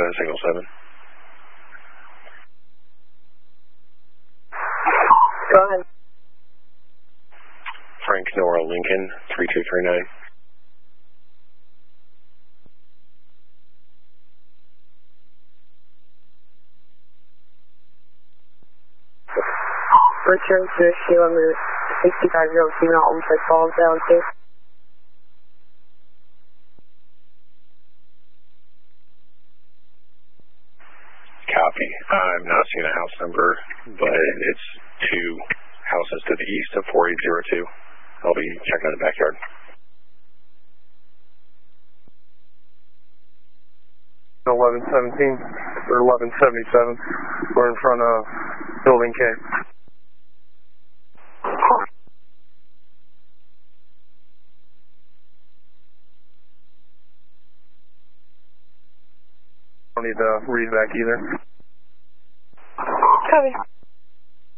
signal 7. Go ahead. Frank Nora Lincoln, 3239. Return to kilometer 65 female Olmsted Falls, LT. Copy. I'm not seeing a house number, but it's 2 houses to the east of 4802. I'll be checking on the backyard. .1117 or 1177. We're in front of Building K. Don't need to read back either. Copy.